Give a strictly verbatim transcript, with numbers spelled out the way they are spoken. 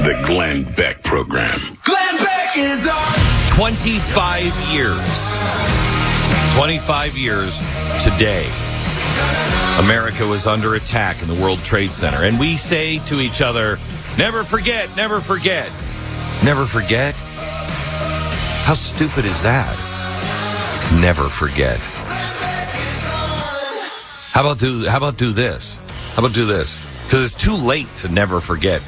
The Glenn Beck Program. Glenn Beck is on. twenty-five years. twenty-five years today. America was under attack in the World Trade Center. And we say to each other, never forget, never forget. Never forget? How stupid is that? Never forget. How about do, how about do this? How about do this? Because it's too late to never forget.